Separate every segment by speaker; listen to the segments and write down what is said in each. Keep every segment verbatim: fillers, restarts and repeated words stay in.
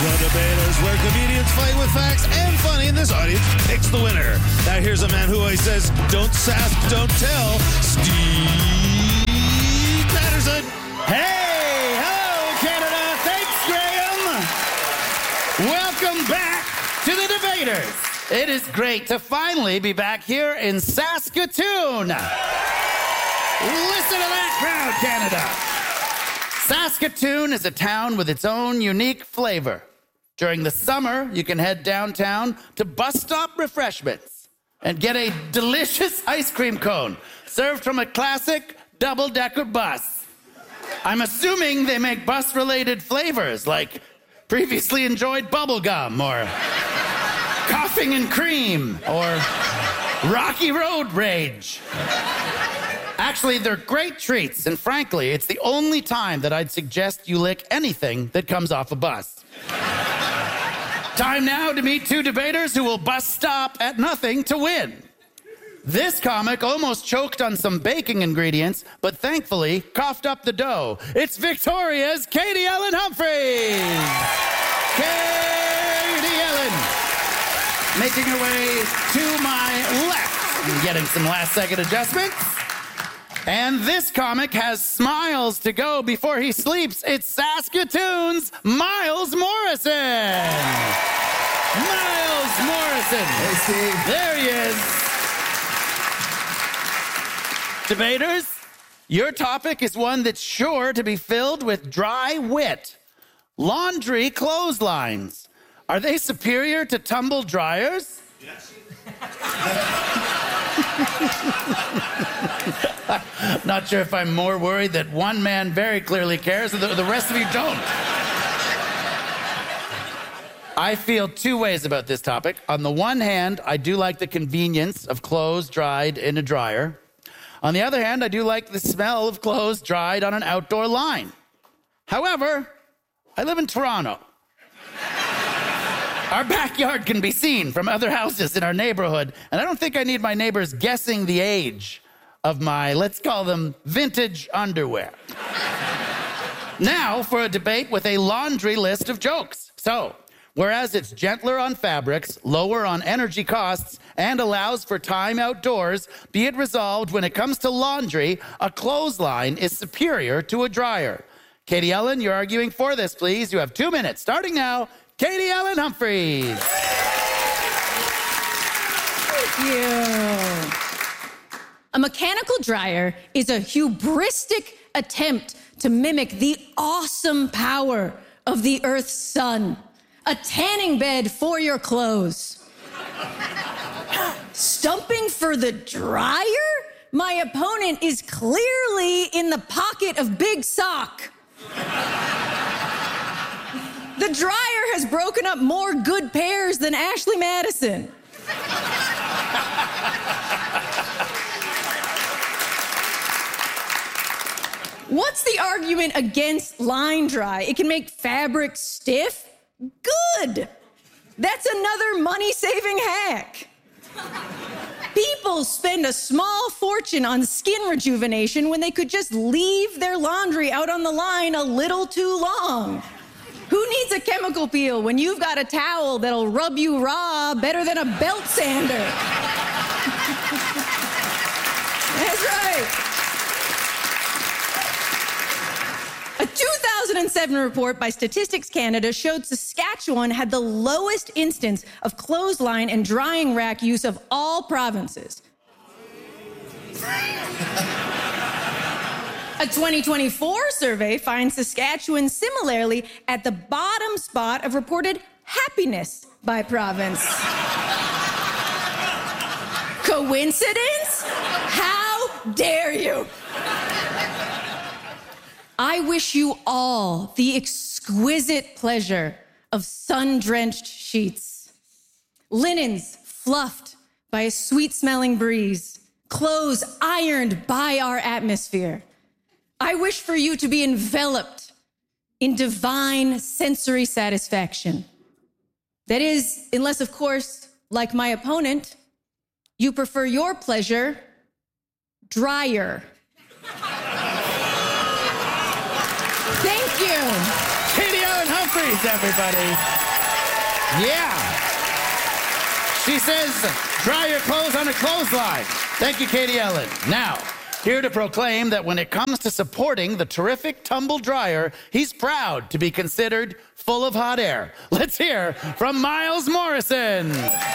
Speaker 1: The Debaters, where comedians fight with facts and funny, and this audience picks the winner. Now here's a man who always says, don't sass, don't tell, Steve Patterson.
Speaker 2: Hey, hello, Canada. Thanks, Graham. Welcome back to the Debaters. It is great to finally be back here in Saskatoon. Listen to that crowd, Canada. Saskatoon is a town with its own unique flavor. During the summer, you can head downtown to Bus Stop Refreshments and get a delicious ice cream cone served from a classic double-decker bus. I'm assuming they make bus-related flavors like previously enjoyed bubblegum or coughing and cream or Rocky Road Rage. Actually, they're great treats, and frankly, it's the only time that I'd suggest you lick anything that comes off a bus. Time now to meet two debaters who will bus stop at nothing to win. This comic almost choked on some baking ingredients, but thankfully coughed up the dough. It's Victoria's Katie Ellen Humphries. Katie Ellen, making her way to my left and getting some last-second adjustments. And this comic has smiles to go before he sleeps. It's Saskatoon's Miles Morrison. Miles Morrison.
Speaker 3: Hey, Steve.
Speaker 2: There he is. Debaters, your topic is one that's sure to be filled with dry wit. Laundry clotheslines. Are they superior to tumble dryers?
Speaker 1: Yes.
Speaker 2: Not sure if I'm more worried that one man very clearly cares and the, the rest of you don't. I feel two ways about this topic. On the one hand, I do like the convenience of clothes dried in a dryer. On the other hand, I do like the smell of clothes dried on an outdoor line. However, I live in Toronto. Our backyard can be seen from other houses in our neighborhood, and I don't think I need my neighbors guessing the age of my, let's call them, vintage underwear. Now for a debate with a laundry list of jokes. So, whereas it's gentler on fabrics, lower on energy costs, and allows for time outdoors, be it resolved when it comes to laundry, a clothesline is superior to a dryer. Katie Ellen, you're arguing for this, please. You have two minutes. Starting now, Katie Ellen Humphries.
Speaker 4: Thank you. A mechanical dryer is a hubristic attempt to mimic the awesome power of the Earth's sun. A tanning bed for your clothes. Stumping for the dryer? My opponent is clearly in the pocket of Big Sock. The dryer has broken up more good pairs than Ashley Madison. What's the argument against line dry? It can make fabric stiff? Good. That's another money-saving hack. People spend a small fortune on skin rejuvenation when they could just leave their laundry out on the line a little too long. Who needs a chemical peel when you've got a towel that'll rub you raw better than a belt sander? That's right. A two thousand seven report by Statistics Canada showed Saskatchewan had the lowest instance of clothesline and drying rack use of all provinces. A twenty twenty-four survey finds Saskatchewan similarly at the bottom spot of reported happiness by province. Coincidence? How dare you? I wish you all the exquisite pleasure of sun-drenched sheets, linens fluffed by a sweet-smelling breeze, clothes ironed by our atmosphere. I wish for you to be enveloped in divine sensory satisfaction. That is, unless, of course, like my opponent, you prefer your pleasure drier.
Speaker 2: Thank you. Katie Ellen Humphries. Stories, everybody. Yeah. She says, dry your clothes on a clothesline. Thank you, Katie Ellen. Now, here to proclaim that when it comes to supporting the terrific tumble dryer, he's proud to be considered full of hot air. Let's hear from Miles Morrison.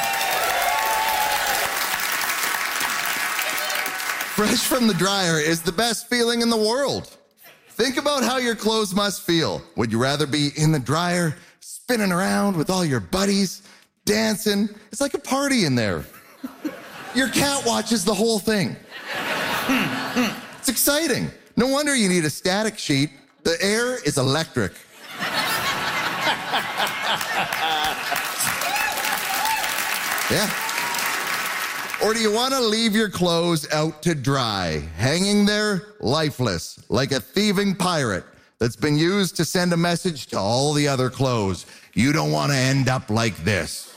Speaker 3: Fresh from the dryer is the best feeling in the world. Think about how your clothes must feel. Would you rather be in the dryer, spinning around with all your buddies, dancing? It's like a party in there. Your cat watches the whole thing. It's exciting. No wonder you need a static sheet. The air is electric. Yeah. Or do you want to leave your clothes out to dry, hanging there lifeless, like a thieving pirate that's been used to send a message to all the other clothes? You don't want to end up like this.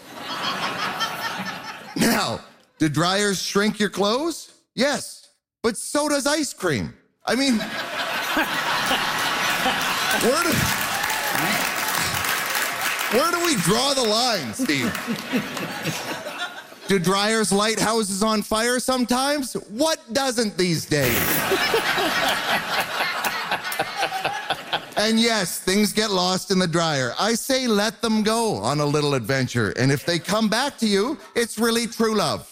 Speaker 3: Now, do dryers shrink your clothes? Yes, but so does ice cream. I mean, where do, where do we draw the line, Steve? Do dryers light houses on fire sometimes? What doesn't these days? And yes, things get lost in the dryer. I say let them go on a little adventure. And if they come back to you, it's really true love.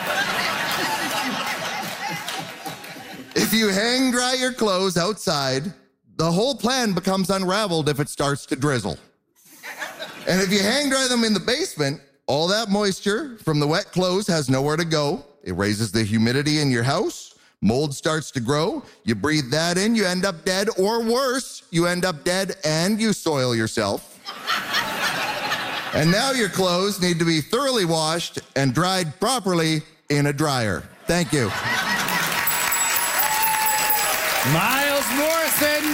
Speaker 3: If you hang dry your clothes outside, the whole plan becomes unraveled if it starts to drizzle. And if you hang dry them in the basement, all that moisture from the wet clothes has nowhere to go. It raises the humidity in your house. Mold starts to grow. You breathe that in, you end up dead. Or worse, you end up dead and you soil yourself. And now your clothes need to be thoroughly washed and dried properly in a dryer. Thank you.
Speaker 2: Miles Morrison,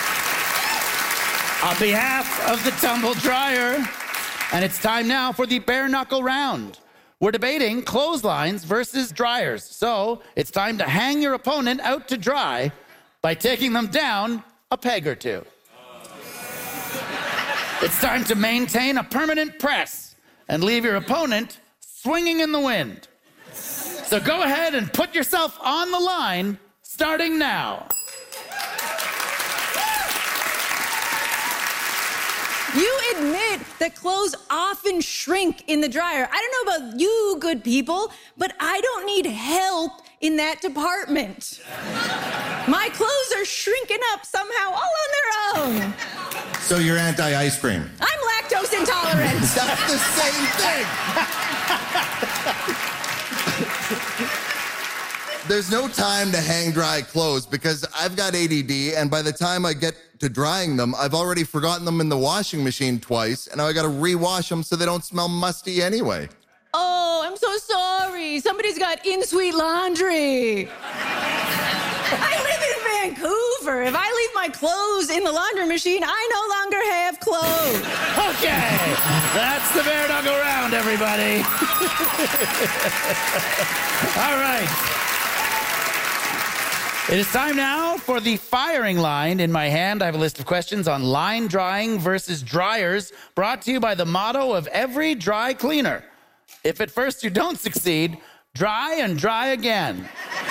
Speaker 2: on behalf of the tumble dryer. And it's time now for the bare knuckle round. We're debating clotheslines versus dryers. So it's time to hang your opponent out to dry by taking them down a peg or two. It's time to maintain a permanent press and leave your opponent swinging in the wind. So go ahead and put yourself on the line, starting now.
Speaker 4: You admit that clothes often shrink in the dryer. I don't know about you, good people, but I don't need help in that department. My clothes are shrinking up somehow all on their own.
Speaker 3: So you're anti-ice cream?
Speaker 4: I'm lactose intolerant.
Speaker 3: That's the same thing. There's no time to hang dry clothes because I've got A D D, and by the time I get to drying them, I've already forgotten them in the washing machine twice, and now I gotta rewash them so they don't smell musty anyway.
Speaker 4: Oh, I'm so sorry. Somebody's got in-suite laundry. I live in Vancouver. If I leave my clothes in the laundry machine, I no longer have clothes.
Speaker 2: Okay, that's the bare knuckle round, everybody. All right. It is time now for the firing line. In my hand, I have a list of questions on line drying versus dryers, brought to you by the motto of every dry cleaner. If at first you don't succeed, dry and dry again.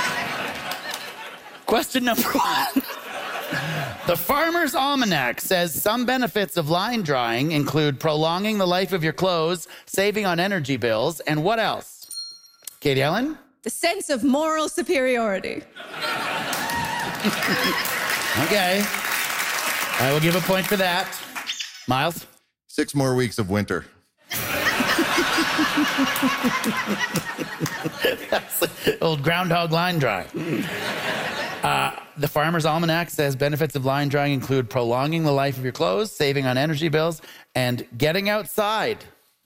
Speaker 2: Question number one. The Farmer's Almanac says some benefits of line drying include prolonging the life of your clothes, saving on energy bills, and what else? Katie Ellen?
Speaker 4: The sense of moral superiority.
Speaker 2: Okay. I will give a point for that. Miles?
Speaker 3: Six more weeks of winter.
Speaker 2: That's the old groundhog line dry. Uh, the Farmer's Almanac says benefits of line drying include prolonging the life of your clothes, saving on energy bills, and getting outside.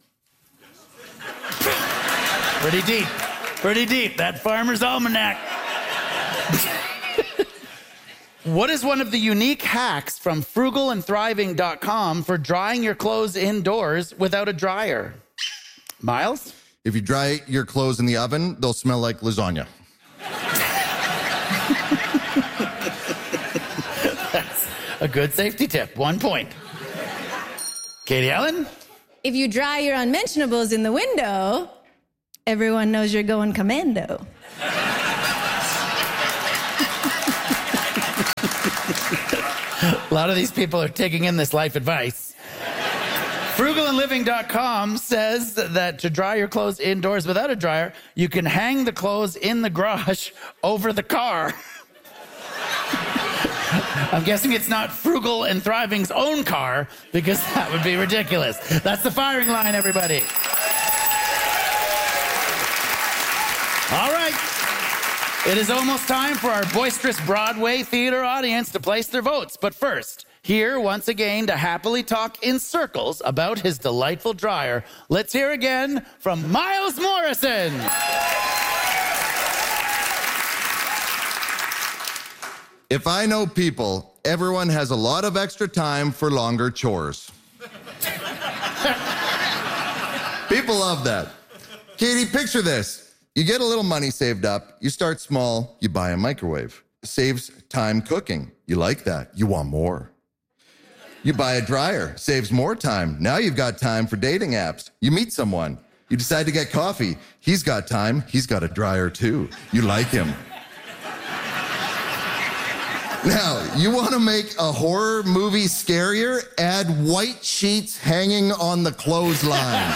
Speaker 2: Pretty deep. Pretty deep, that Farmer's Almanac. What is one of the unique hacks from frugal and thriving dot com for drying your clothes indoors without a dryer? Miles?
Speaker 3: If you dry your clothes in the oven, they'll smell like lasagna.
Speaker 2: That's a good safety tip. One point. Katie Ellen?
Speaker 4: If you dry your unmentionables in the window, everyone knows you're going commando.
Speaker 2: A lot of these people are taking in this life advice. frugal and living dot com says that to dry your clothes indoors without a dryer, you can hang the clothes in the garage over the car. I'm guessing it's not Frugal and Thriving's own car, because that would be ridiculous. That's the firing line, everybody. All right. It is almost time for our boisterous Broadway theater audience to place their votes. But first, here once again to happily talk in circles about his delightful dryer, let's hear again from Miles Morrison.
Speaker 3: If I know people, everyone has a lot of extra time for longer chores. People love that. Katie, picture this. You get a little money saved up, you start small, you buy a microwave. Saves time cooking. You like that. You want more. You buy a dryer, saves more time. Now you've got time for dating apps. You meet someone. You decide to get coffee. He's got time. He's got a dryer too. You like him. Now, you want to make a horror movie scarier? Add white sheets hanging on the clothesline.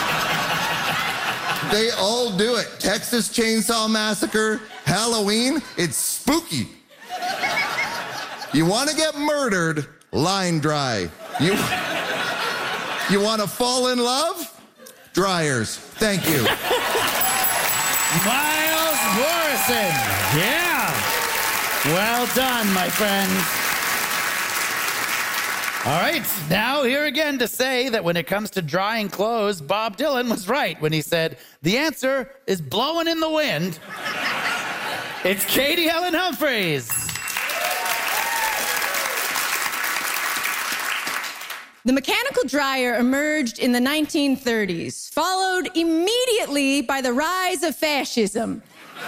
Speaker 3: They all do it. Texas Chainsaw Massacre, Halloween, it's spooky. You want to get murdered? Line dry. You, you want to fall in love? Dryers. Thank you.
Speaker 2: Miles Morrison. Yeah. Well done, my friends. All right, now here again to say that when it comes to drying clothes, Bob Dylan was right when he said, the answer is blowing in the wind. It's Katie Ellen Humphreys.
Speaker 4: The mechanical dryer emerged in the nineteen thirties, followed immediately by the rise of fascism.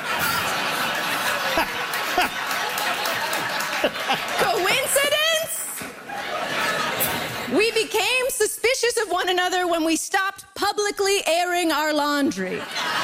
Speaker 4: Coincidence? We became suspicious of one another when we stopped publicly airing our laundry.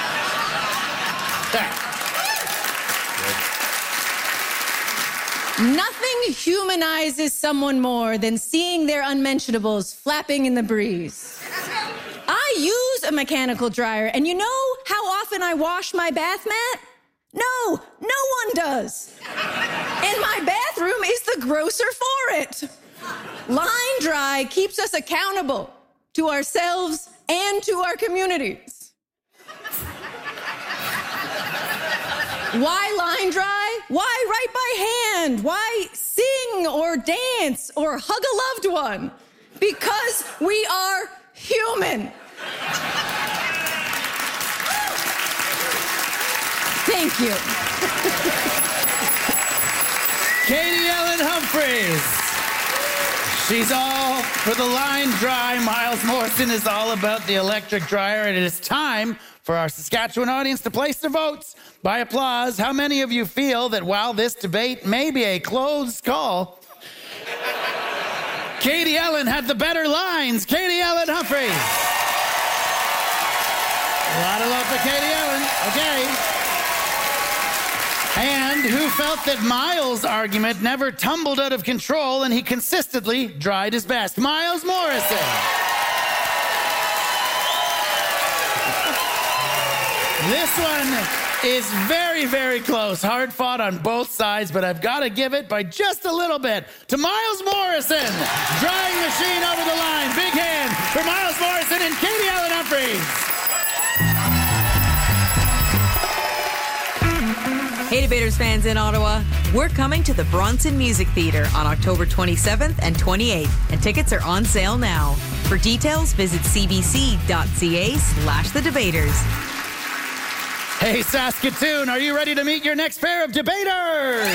Speaker 4: Nothing humanizes someone more than seeing their unmentionables flapping in the breeze. I use a mechanical dryer, and you know how often I wash my bath mat? No, no one does. And my bathroom is the grosser for it. Line Dry keeps us accountable to ourselves and to our communities. Why line dry? Why write by hand? Why sing or dance or hug a loved one? Because we are human. Thank you.
Speaker 2: Katie Ellen Humphreys. She's all for the line dry. Miles Morrison is all about the electric dryer. And it is time for our Saskatchewan audience to place their votes. By applause, how many of you feel that while this debate may be a close call, Katie Ellen had the better lines? Katie Ellen Humphreys. A lot of love for Katie Ellen. Okay. And who felt that Miles' argument never tumbled out of control and he consistently tried his best? Miles Morrison. This one is very, very close. Hard fought on both sides, but I've got to give it by just a little bit to Miles Morrison. Drying machine over the line. Big hand for Miles Morrison and Katie Ellen Humphreys.
Speaker 5: Hey, Debaters fans in Ottawa, we're coming to the Bronson Music Theatre on October twenty-seventh and twenty-eighth, and tickets are on sale now. For details, visit cbc.ca slash the debaters.
Speaker 2: Hey, Saskatoon, are you ready to meet your next pair of debaters?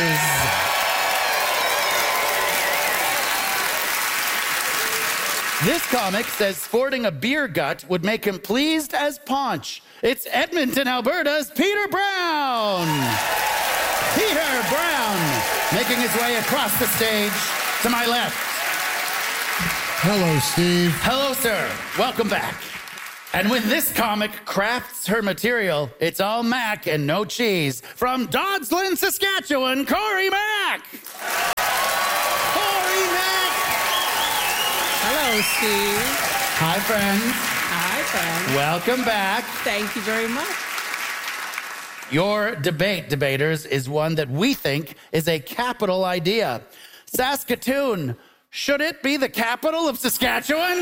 Speaker 2: This comic says sporting a beer gut would make him pleased as Paunch. It's Edmonton, Alberta's Peter Brown. Peter Brown, making his way across the stage to my left.
Speaker 6: Hello, Steve.
Speaker 2: Hello, sir. Welcome back. And when this comic crafts her material, it's all mac and no cheese. From Dodslin, Saskatchewan, Corey Mack. Corey Mack.
Speaker 7: Hello, Steve.
Speaker 2: Hi, friends.
Speaker 7: Hi, friend.
Speaker 2: Welcome back.
Speaker 7: Thank you very much.
Speaker 2: Your debate, debaters, is one that we think is a capital idea. Saskatoon, should it be the capital of Saskatchewan?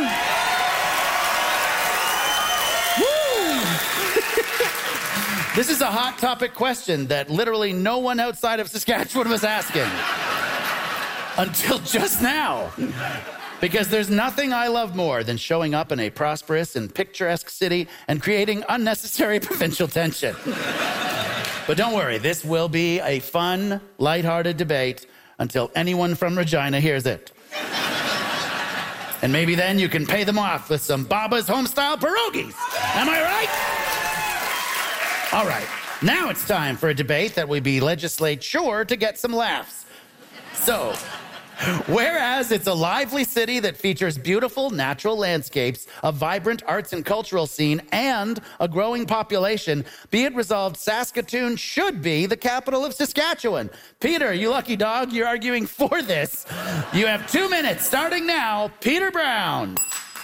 Speaker 2: Woo! This is a hot topic question that literally no one outside of Saskatchewan was asking. Until just now. Because there's nothing I love more than showing up in a prosperous and picturesque city and creating unnecessary provincial tension. But don't worry, this will be a fun, lighthearted debate until anyone from Regina hears it. And maybe then you can pay them off with some Baba's homestyle pierogies. Am I right? All right, now it's time for a debate that will be legislate sure to get some laughs. So, whereas it's a lively city that features beautiful natural landscapes, a vibrant arts and cultural scene, and a growing population, be it resolved Saskatoon should be the capital of Saskatchewan. Peter, you lucky dog, you're arguing for this. You have two minutes starting now. Peter Brown.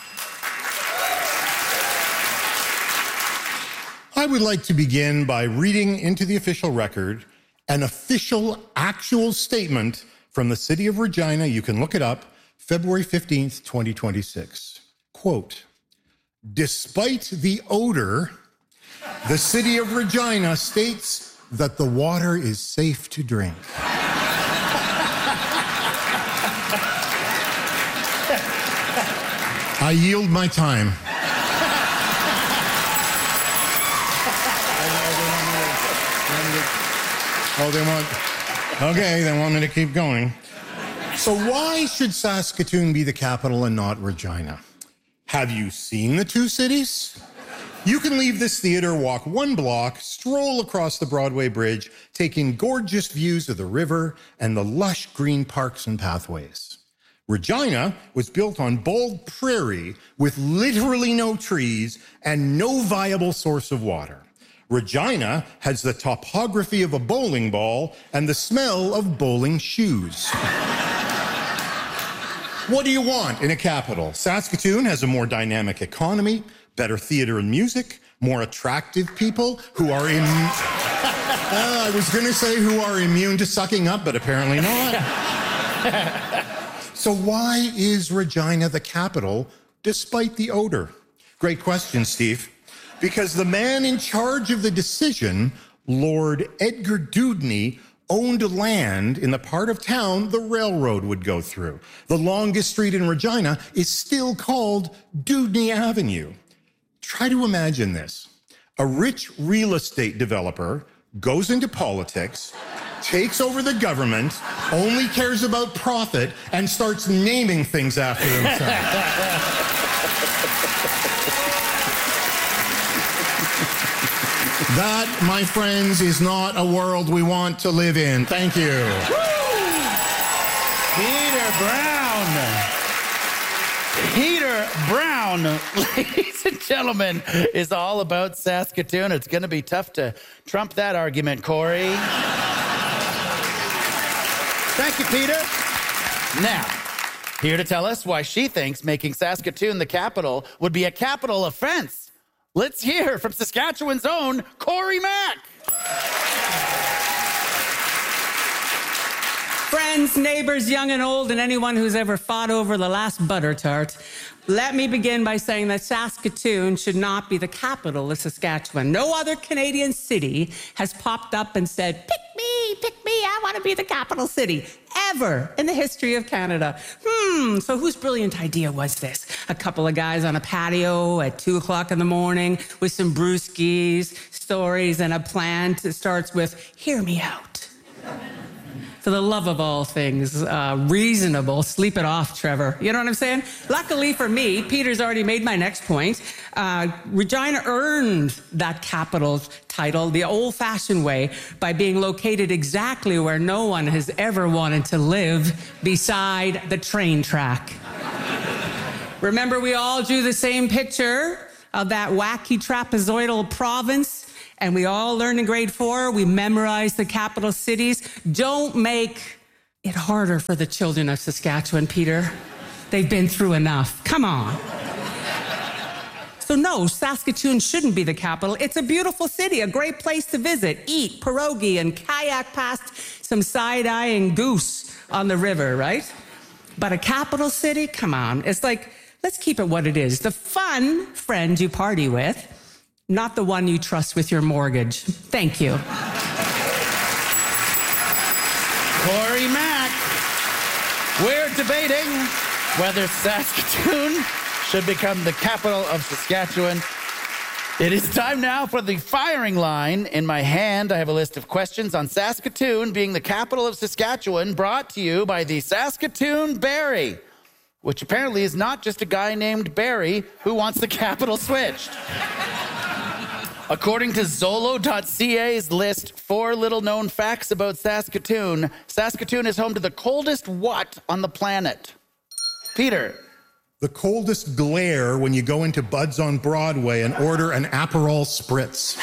Speaker 6: I would like to begin by reading into the official record an official, actual statement from the city of Regina. You can look it up, February fifteenth, twenty twenty-six. Quote, despite the odor, the city of Regina states that the water is safe to drink. I yield my time. Oh, they want... Okay, they want me to keep going. So why should Saskatoon be the capital and not Regina? Have you seen the two cities? You can leave this theater, walk one block, stroll across the Broadway Bridge, take in gorgeous views of the river and the lush green parks and pathways. Regina was built on bald prairie with literally no trees and no viable source of water. Regina has the topography of a bowling ball and the smell of bowling shoes. What do you want in a capital? Saskatoon has a more dynamic economy, better theater and music, more attractive people who are in... uh, I was going to say who are immune to sucking up, but apparently not. So why is Regina the capital despite the odor? Great question, Steve. Because the man in charge of the decision, Lord Edgar Dewdney, owned land in the part of town the railroad would go through. The longest street in Regina is still called Dewdney Avenue. Try to imagine this. A rich real estate developer goes into politics, takes over the government, only cares about profit, and starts naming things after himself. That, my friends, is not a world we want to live in. Thank you.
Speaker 2: Woo! Peter Brown. Peter Brown, ladies and gentlemen, is all about Saskatoon. It's going to be tough to trump that argument, Corey. Thank you, Peter. Now, here to tell us why she thinks making Saskatoon the capital would be a capital offense. Let's hear from Saskatchewan's own Corey Mack.
Speaker 7: Friends, neighbors, young and old, and anyone who's ever fought over the last butter tart, let me begin by saying that Saskatoon should not be the capital of Saskatchewan. No other Canadian city has popped up and said, pick me, pick me, I want to be the capital city, ever in the history of Canada. Hmm, so whose brilliant idea was this? A couple of guys on a patio at two o'clock in the morning with some brewskis, stories, and a plan that starts with, hear me out. For the love of all things uh, reasonable, sleep it off, Trevor. You know what I'm saying? Luckily for me, Peter's already made my next point. Uh, Regina earned that capital title the old-fashioned way by being located exactly where no one has ever wanted to live, beside the train track. Remember, we all drew the same picture of that wacky trapezoidal province, and we all learned in grade four, we memorized the capital cities. Don't make it harder for the children of Saskatchewan, Peter. They've been through enough. Come on. So no, Saskatoon shouldn't be the capital. It's a beautiful city, a great place to visit, eat pierogi, and kayak past some side-eyeing goose on the river, right? But a capital city, come on. It's like, let's keep it what it is. The fun friend you party with, not the one you trust with your mortgage. Thank you.
Speaker 2: Corey Mack, we're debating whether Saskatoon should become the capital of Saskatchewan. It is time now for the firing line. In my hand, I have a list of questions on Saskatoon being the capital of Saskatchewan, brought to you by the Saskatoon Barrie, which apparently is not just a guy named Barry who wants the capital switched. According to Zolo dot C A's list, four little-known facts about Saskatoon. Saskatoon is home to the coldest what on the planet? Peter.
Speaker 6: The coldest glare when you go into Bud's on Broadway and order an Aperol Spritz.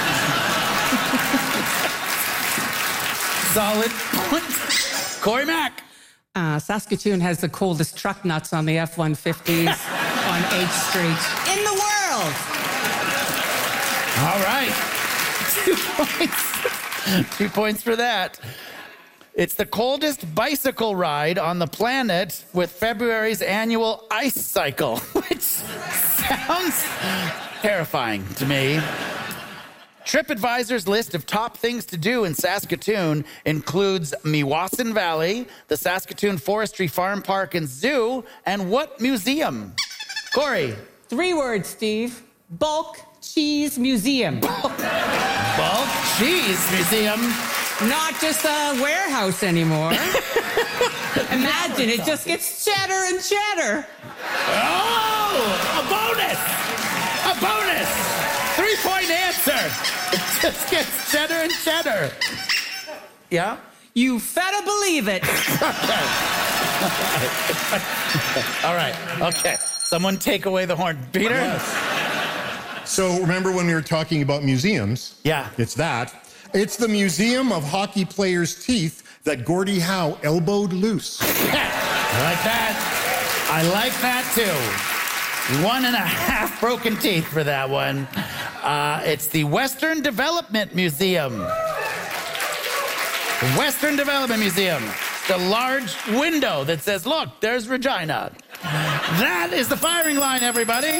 Speaker 2: Solid point. Corey Mack.
Speaker 7: Uh, Saskatoon has the coldest truck nuts on the F one fifties on H Street in the world.
Speaker 2: All right. Two points. Two points for that. It's the coldest bicycle ride on the planet with February's annual ice cycle, which sounds terrifying to me. TripAdvisor's list of top things to do in Saskatoon includes Meewasin Valley, the Saskatoon Forestry Farm Park and Zoo, and what museum? Corey.
Speaker 7: Three words, Steve. Bulk Cheese Museum.
Speaker 2: Bulk Cheese Museum.
Speaker 7: Not just a warehouse anymore. Imagine, it just gets cheddar and cheddar.
Speaker 2: Oh, a bonus! A bonus! Three-point answer. It just gets cheddar and cheddar. Yeah?
Speaker 7: You better believe it.
Speaker 2: All right, okay. Someone take away the horn. Peter?
Speaker 6: Yes. So remember when we were talking about museums?
Speaker 2: Yeah.
Speaker 6: It's that. It's the Museum of Hockey Players' Teeth that Gordie Howe elbowed loose.
Speaker 2: I like that. I like that, too. One and a half broken teeth for that one. Uh, it's the Western Development Museum. The Western Development Museum. The large window that says, look, there's Regina. That is the firing line, everybody.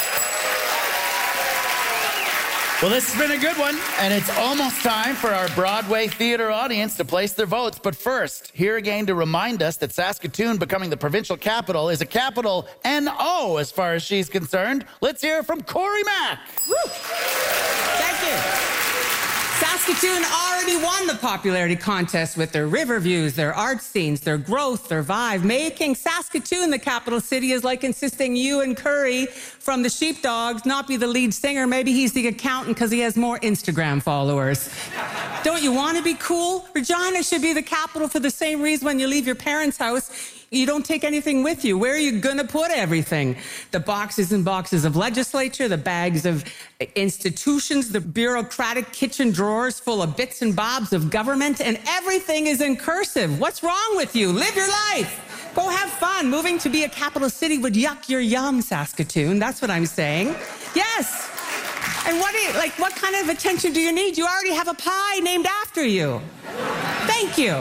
Speaker 2: Well, this has been a good one, and it's almost time for our Broadway theater audience to place their votes. But first, here again to remind us that Saskatoon becoming the provincial capital is a capital N O as far as she's concerned. Let's hear from Corey Mack.
Speaker 7: Woo. Thank you. Saskatoon already won the popularity contest with their river views, their art scenes, their growth, their vibe. Making Saskatoon the capital city is like insisting you and Curry from the Sheepdogs not be the lead singer. Maybe he's the accountant because he has more Instagram followers. Don't you want to be cool? Regina should be the capital for the same reason when you leave your parents' house. You don't take anything with you. Where are you going to put everything? The boxes and boxes of legislature, the bags of institutions, the bureaucratic kitchen drawers full of bits and bobs of government, and everything is in cursive. What's wrong with you? Live your life. Go have fun. Moving to be a capital city would yuck your yum, Saskatoon. That's what I'm saying. Yes. And what do you, like, what kind of attention do you need? You already have a pie named after you. Thank you.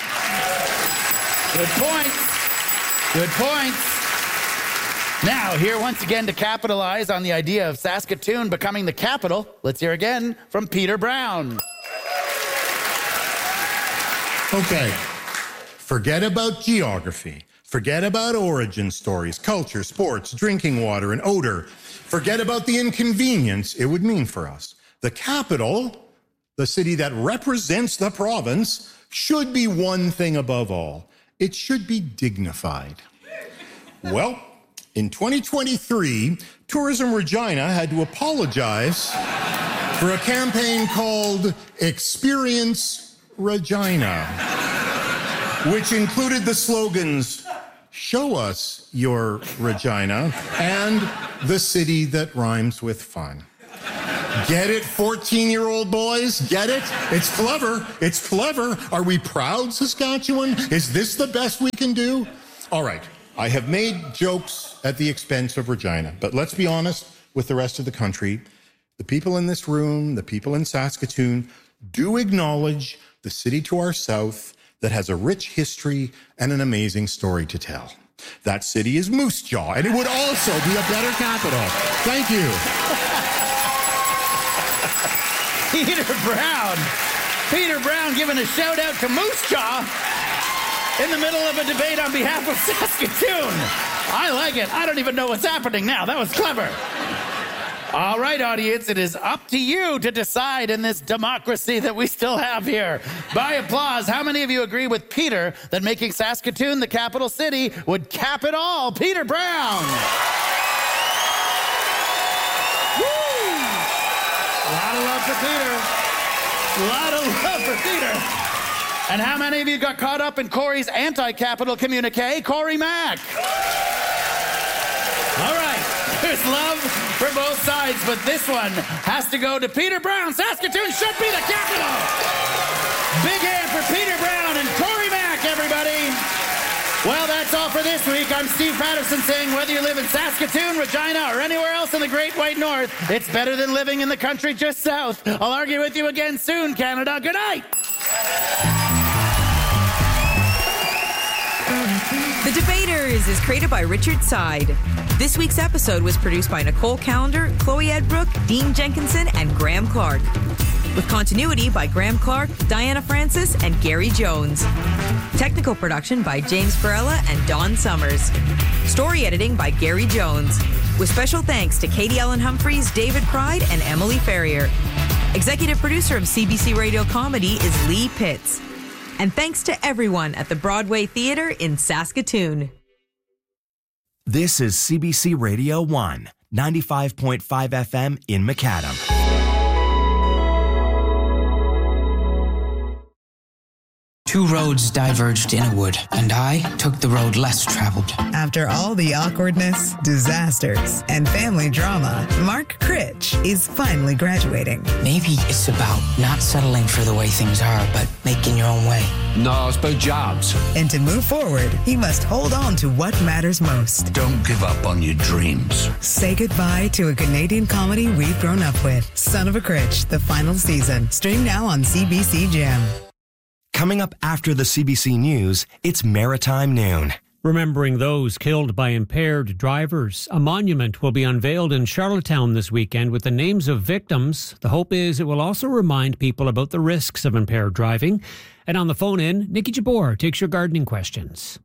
Speaker 2: Good point. Good points. Now, here once again to capitalize on the idea of Saskatoon becoming the capital, let's hear again from Peter Brown.
Speaker 6: Okay, forget about geography. Forget about origin stories, culture, sports, drinking water, and odor. Forget about the inconvenience it would mean for us. The capital, the city that represents the province, should be one thing above all. It should be dignified. Well, in twenty twenty-three, Tourism Regina had to apologize for a campaign called Experience Regina, which included the slogans, show us your Regina and the city that rhymes with fun. Get it, fourteen-year-old boys? Get it? It's clever. It's clever. Are we proud, Saskatchewan? Is this the best we can do? All right, I have made jokes at the expense of Regina, but let's be honest with the rest of the country. The people in this room, the people in Saskatoon, do acknowledge the city to our south that has a rich history and an amazing story to tell. That city is Moose Jaw, and it would also be a better capital. Thank you.
Speaker 2: Peter Brown. Peter Brown giving a shout out to Moose Jaw in the middle of a debate on behalf of Saskatoon. I like it. I don't even know what's happening now. That was clever. All right, audience, it is up to you to decide in this democracy that we still have here. By applause, how many of you agree with Peter that making Saskatoon the capital city would cap it all? Peter Brown. Woo! A lot of love for Peter. A lot of love for Peter. And how many of you got caught up in Corey's anti-capital communique? Corey Mack. All right, there's love for both sides, but this one has to go to Peter Brown. Saskatoon should be the capital. Big hand for Peter Brown and Corey Mack, everybody. Well, that's all for this week. I'm Steve Patterson saying whether you live in Saskatoon, Regina, or anywhere else in the Great White North, it's better than living in the country just south. I'll argue with you again soon, Canada. Good night.
Speaker 5: The Debaters is created by Richard Side. This week's episode was produced by Nicole Callender, Chloe Edbrook, Dean Jenkinson, and Graham Clark. With continuity by Graham Clark, Diana Francis, and Gary Jones. Technical production by James Perella and Don Summers. Story editing by Gary Jones. With special thanks to Katie Ellen Humphreys, David Pride, and Emily Ferrier. Executive producer of C B C Radio Comedy is Lee Pitts. And thanks to everyone at the Broadway Theatre in Saskatoon.
Speaker 8: This is C B C Radio one, ninety-five point five F M in Macadam.
Speaker 9: Two roads diverged in a wood, and I took the road less traveled.
Speaker 10: After all the awkwardness, disasters, and family drama, Mark Critch is finally graduating.
Speaker 9: Maybe it's about not settling for the way things are, but making your own way.
Speaker 11: No, it's about jobs.
Speaker 10: And to move forward, he must hold on to what matters most.
Speaker 11: Don't give up on your dreams.
Speaker 10: Say goodbye to a Canadian comedy we've grown up with. Son of a Critch, the final season. Stream now on C B C Gem.
Speaker 8: Coming up after the C B C News, it's Maritime Noon.
Speaker 12: Remembering those killed by impaired drivers, a monument will be unveiled in Charlottetown this weekend with the names of victims. The hope is it will also remind people about the risks of impaired driving. And on the phone in, Nikki Jabor takes your gardening questions.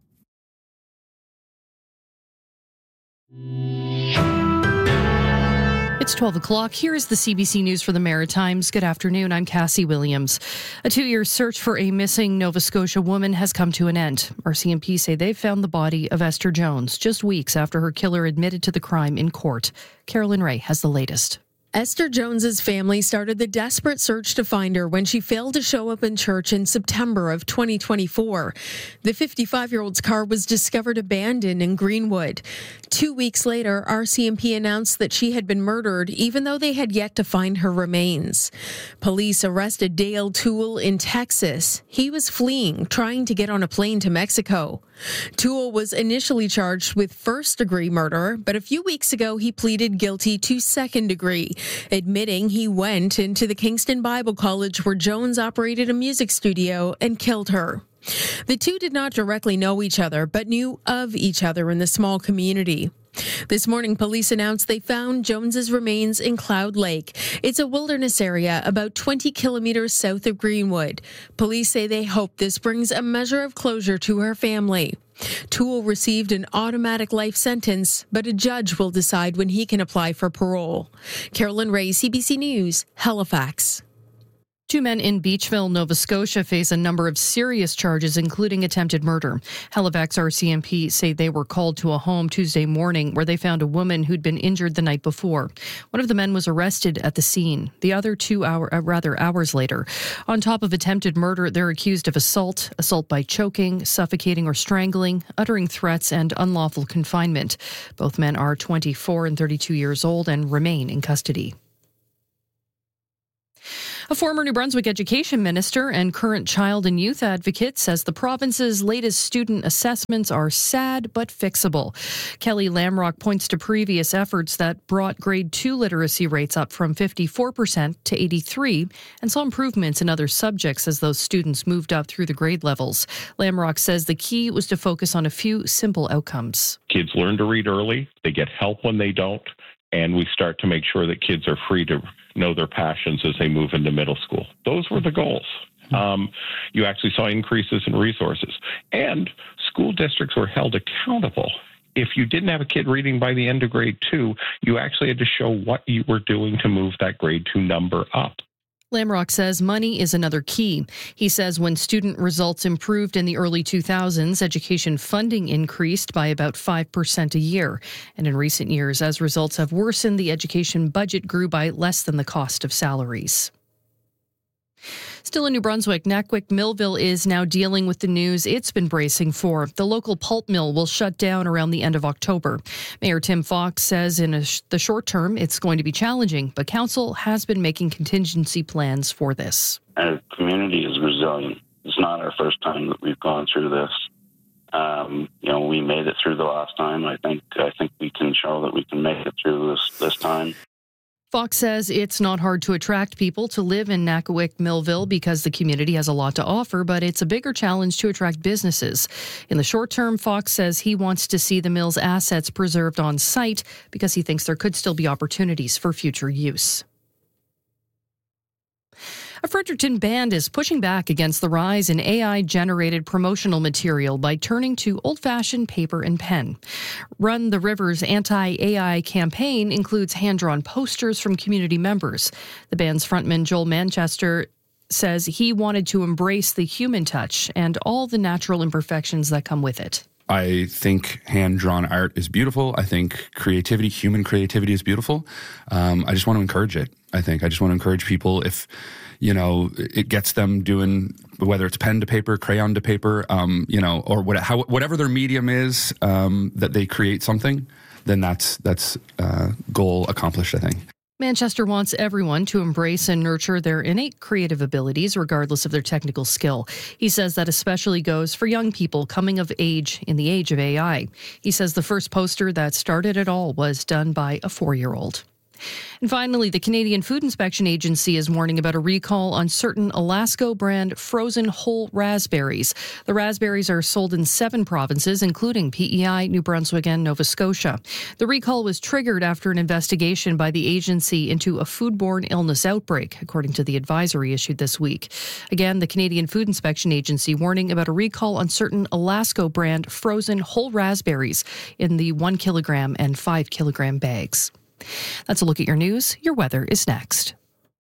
Speaker 13: It's twelve o'clock. Here is the C B C News for the Maritimes. Good afternoon. I'm Cassie Williams. A two-year search for a missing Nova Scotia woman has come to an end. R C M P say they've found the body of Esther Jones just weeks after her killer admitted to the crime in court. Carolyn Ray has the latest.
Speaker 14: Esther Jones's family started the desperate search to find her when she failed to show up in church in September of twenty twenty-four. The fifty-five-year-old's car was discovered abandoned in Greenwood. Two weeks later, R C M P announced that she had been murdered, even though they had yet to find her remains. Police arrested Dale Toole in Texas. He was fleeing, trying to get on a plane to Mexico. Toole was initially charged with first-degree murder, but a few weeks ago he pleaded guilty to second-degree, admitting he went into the Kingston Bible College where Jones operated a music studio and killed her. The two did not directly know each other, but knew of each other in the small community. This morning, police announced they found Jones's remains in Cloud Lake. It's a wilderness area about twenty kilometers south of Greenwood. Police say they hope this brings a measure of closure to her family. Toole received an automatic life sentence, but a judge will decide when he can apply for parole. Carolyn Ray, C B C News, Halifax.
Speaker 13: Two men in Beachville, Nova Scotia face a number of serious charges, including attempted murder. Halifax R C M P say they were called to a home Tuesday morning where they found a woman who'd been injured the night before. One of the men was arrested at the scene. The other two hour, uh, rather hours later. On top of attempted murder, they're accused of assault, assault by choking, suffocating or strangling, uttering threats, and unlawful confinement. Both men are twenty-four and thirty-two years old and remain in custody. A former New Brunswick education minister and current child and youth advocate says the province's latest student assessments are sad but fixable. Kelly Lamrock points to previous efforts that brought grade two literacy rates up from fifty-four percent to eighty-three and saw improvements in other subjects as those students moved up through the grade levels. Lamrock says the key was to focus on a few simple outcomes.
Speaker 15: Kids learn to read early, they get help when they don't, and we start to make sure that kids are free to know their passions as they move into middle school. Those were the goals. Um, you actually saw increases in resources. And school districts were held accountable. If you didn't have a kid reading by the end of grade two, you actually had to show what you were doing to move that grade two number up.
Speaker 13: Lamrock says money is another key. He says when student results improved in the early two thousands, education funding increased by about five percent a year. And in recent years, as results have worsened, the education budget grew by less than the cost of salaries. Still in New Brunswick, Nakwik Millville is now dealing with the news it's been bracing for. The local pulp mill will shut down around the end of October. Mayor Tim Fox says in a sh- the short term it's going to be challenging, but council has been making contingency plans for this.
Speaker 16: Our community is resilient. It's not our first time that we've gone through this. Um, you know, we made it through the last time. I think I think we can show that we can make it through this this time.
Speaker 13: Fox says it's not hard to attract people to live in Nakwik Millville because the community has a lot to offer, but it's a bigger challenge to attract businesses. In the short term, Fox says he wants to see the mill's assets preserved on site because he thinks there could still be opportunities for future use. A Fredericton band is pushing back against the rise in A I-generated promotional material by turning to old-fashioned paper and pen. Run the River's anti-A I campaign includes hand-drawn posters from community members. The band's frontman, Joel Manchester, says he wanted to embrace the human touch and all the natural imperfections that come with it.
Speaker 17: I think hand-drawn art is beautiful. I think creativity, human creativity is beautiful. Um, I just want to encourage it. I think I just want to encourage people if, you know, it gets them doing, whether it's pen to paper, crayon to paper, um, you know, or what, how, whatever their medium is, um, that they create something, then that's, that's uh, goal accomplished, I think.
Speaker 13: Manchester wants everyone to embrace and nurture their innate creative abilities, regardless of their technical skill. He says that especially goes for young people coming of age in the age of A I. He says the first poster that started it all was done by a four-year-old. And finally, the Canadian Food Inspection Agency is warning about a recall on certain Alaska brand frozen whole raspberries. The raspberries are sold in seven provinces, including P E I, New Brunswick, and Nova Scotia. The recall was triggered after an investigation by the agency into a foodborne illness outbreak, according to the advisory issued this week. Again, the Canadian Food Inspection Agency warning about a recall on certain Alaska brand frozen whole raspberries in the one kilogram and five kilogram bags. That's a look at your news. Your weather is next.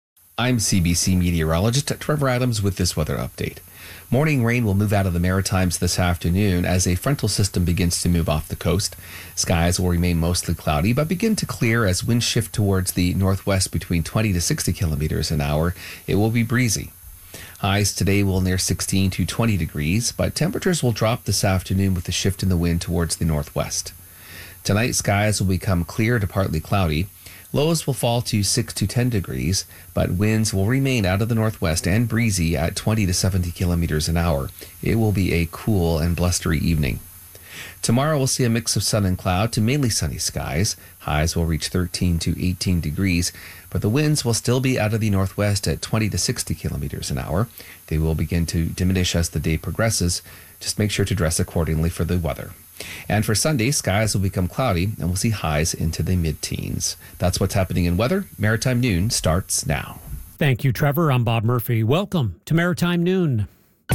Speaker 18: I'm C B C meteorologist Trevor Adams with this weather update. Morning rain will move out of the Maritimes this afternoon as a frontal system begins to move off the coast. Skies will remain mostly cloudy, but begin to clear as winds shift towards the northwest between twenty to sixty kilometers an hour. It will be breezy. Highs today will near sixteen to twenty degrees, but temperatures will drop this afternoon with the shift in the wind towards the northwest. Tonight, skies will become clear to partly cloudy. Lows will fall to six to ten degrees, but winds will remain out of the northwest and breezy at twenty to seventy kilometers an hour. It will be a cool and blustery evening. Tomorrow we'll see a mix of sun and cloud to mainly sunny skies. Highs will reach thirteen to eighteen degrees, but the winds will still be out of the northwest at twenty to sixty kilometers an hour. They will begin to diminish as the day progresses. Just make sure to dress accordingly for the weather. And for Sunday, skies will become cloudy and we'll see highs into the mid-teens. That's what's happening in weather. Maritime Noon starts now.
Speaker 12: Thank you, Trevor. I'm Bob Murphy. Welcome to Maritime Noon.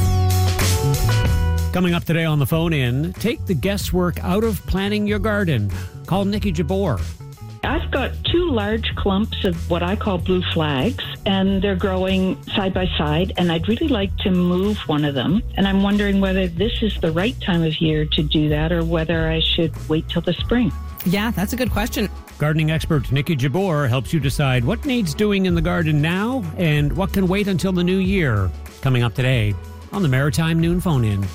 Speaker 12: Coming up today on the phone in, take the guesswork out of planting your garden. Call Nikki Jabor.
Speaker 19: I've got two large clumps of what I call blue flags, and they're growing side by side, and I'd really like to move one of them. And I'm wondering whether this is the right time of year to do that or whether I should wait till the spring.
Speaker 20: Yeah, that's a good question.
Speaker 12: Gardening expert Nikki Jabor helps you decide what needs doing in the garden now and what can wait until the new year. Coming up today on the Maritime Noon Phone-In.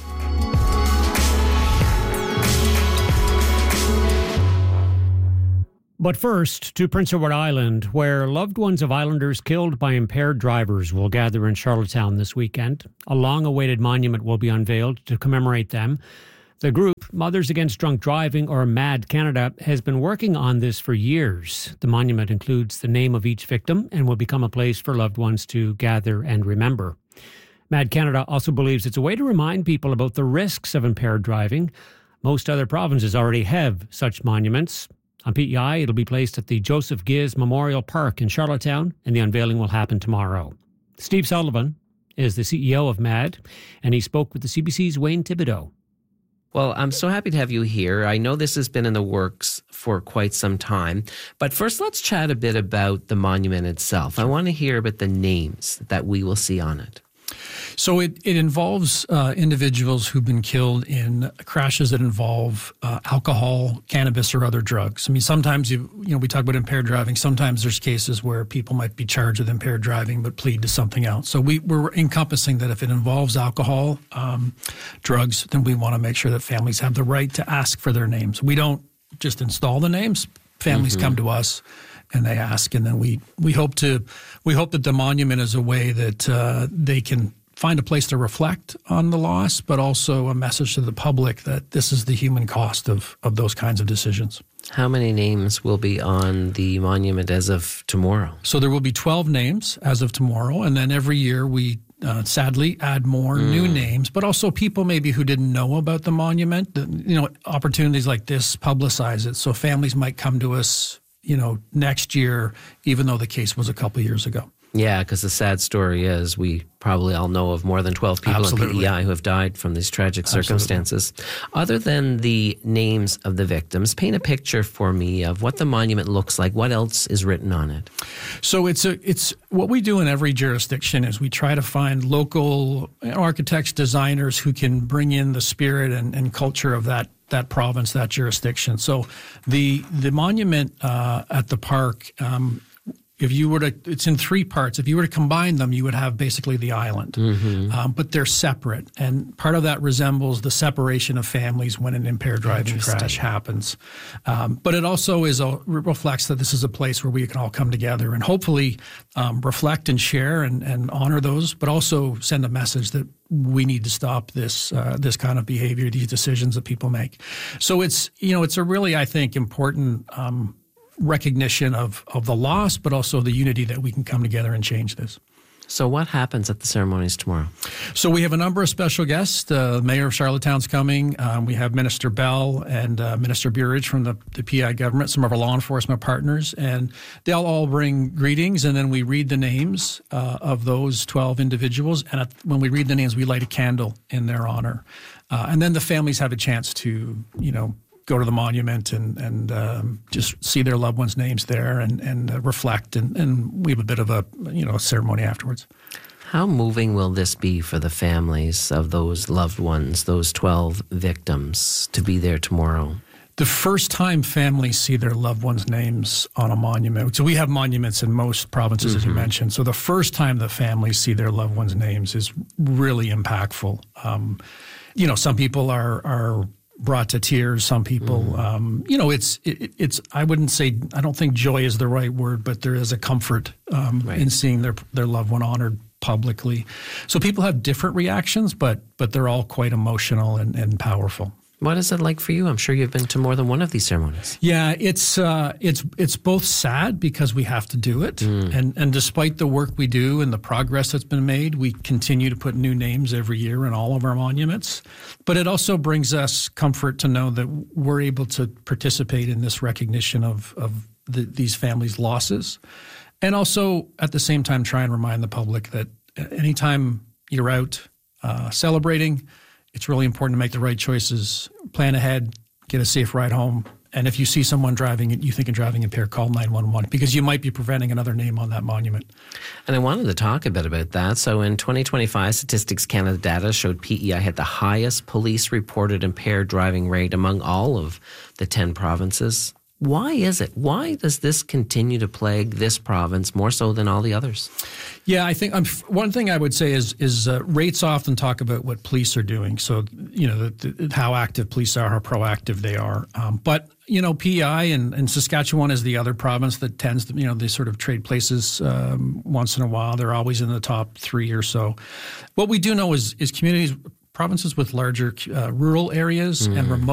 Speaker 12: But first, to Prince Edward Island, where loved ones of islanders killed by impaired drivers will gather in Charlottetown this weekend. A long-awaited monument will be unveiled to commemorate them. The group, Mothers Against Drunk Driving, or MAD Canada, has been working on this for years. The monument includes the name of each victim and will become a place for loved ones to gather and remember. MAD Canada also believes it's a way to remind people about the risks of impaired driving. Most other provinces already have such monuments. On P E I, it'll be placed at the Joseph Giz Memorial Park in Charlottetown, and the unveiling will happen tomorrow. Steve Sullivan is the C E O of MAD, and he spoke with the C B C's Wayne Thibodeau.
Speaker 21: Well, I'm so happy to have you here. I know this has been in the works for quite some time, but first let's chat a bit about the monument itself. I want to hear about the names that we will see on it.
Speaker 22: So it, it involves uh, individuals who've been killed in crashes that involve uh, alcohol, cannabis, or other drugs. I mean, sometimes, you you know, we talk about impaired driving. Sometimes there's cases where people might be charged with impaired driving but plead to something else. So we, we're encompassing that if it involves alcohol, um, drugs, then we want to make sure that families have the right to ask for their names. We don't just install the names. Families mm-hmm. come to us and they ask, and then we, we hope to we hope that the monument is a way that uh, they can find a place to reflect on the loss, but also a message to the public that this is the human cost of, of those kinds of decisions.
Speaker 21: How many names will be on the monument as of tomorrow?
Speaker 22: So there will be twelve names as of tomorrow, and then every year we uh, sadly add more mm. new names, but also people maybe who didn't know about the monument. You know, opportunities like this publicize it, so families might come to us, you know, next year, even though the case was a couple of years ago.
Speaker 21: Yeah, because the sad story is we probably all know of more than twelve people
Speaker 22: Absolutely.
Speaker 21: in P E I who have died from these tragic
Speaker 22: Absolutely.
Speaker 21: circumstances. Other than the names of the victims, paint a picture for me of what the monument looks like. What else is written on it?
Speaker 22: So it's a it's what we do in every jurisdiction is we try to find local architects, designers who can bring in the spirit and, and culture of that that province, that jurisdiction. So the the monument uh, at the park. Um, If you were to, it's in three parts. If you were to combine them, you would have basically the island. Mm-hmm. Um, but they're separate. And part of that resembles the separation of families when an impaired driving crash happens. Um, but it also is a, reflects that this is a place where we can all come together and hopefully um, reflect and share and, and honor those, but also send a message that we need to stop this uh, this kind of behavior, these decisions that people make. So it's, you know, it's a really, I think, important um recognition of, of the loss, but also the unity that we can come together and change this.
Speaker 21: So what happens at the ceremonies tomorrow?
Speaker 22: So we have a number of special guests. Uh, the Mayor of Charlottetown's coming. Um, we have Minister Bell and uh, Minister Burridge from the, the P E I government, some of our law enforcement partners, and they'll all bring greetings, and then we read the names uh, of those twelve individuals, and at, when we read the names, we light a candle in their honor. Uh, and then the families have a chance to, you know, go to the monument and, and um, just see their loved ones' names there and, and uh, reflect. And, and we have a bit of a, you know, ceremony afterwards.
Speaker 21: How moving will this be for the families of those loved ones, those twelve victims, to be there tomorrow?
Speaker 22: The first time families see their loved ones' names on a monument, so we have monuments in most provinces, mm-hmm. as you mentioned. So the first time the families see their loved ones' names is really impactful. Um, you know, some people are are brought to tears. Some people, mm. um, you know, it's it, it's. I wouldn't say. I don't think joy is the right word, but there is a comfort um, right. in seeing their their loved one honored publicly. So people have different reactions, but but they're all quite emotional and, and powerful.
Speaker 21: What is it like for you? I'm sure you've been to more than one of these ceremonies.
Speaker 22: Yeah, it's uh, it's it's both sad because we have to do it, mm. and and despite the work we do and the progress that's been made, we continue to put new names every year in all of our monuments. But it also brings us comfort to know that we're able to participate in this recognition of of the, these families' losses, and also at the same time try and remind the public that anytime you're out uh, celebrating, it's really important to make the right choices, plan ahead, get a safe ride home, and if you see someone driving, you think of driving impaired, call nine one one because you might be preventing another name on that monument.
Speaker 21: And I wanted to talk a bit about that. So in twenty twenty-five, Statistics Canada data showed P E I had the highest police-reported impaired driving rate among all of the ten provinces. Why is it? Why does this continue to plague this province more so than all the others?
Speaker 22: Yeah, I think um, one thing I would say is is uh, rates often talk about what police are doing. So, you know, the, the, how active police are, how proactive they are. Um, but, you know, P E I and, and Saskatchewan is the other province that tends to, you know, they sort of trade places um, once in a while. They're always in the top three or so. What we do know is is communities, provinces with larger uh, rural areas mm. and remote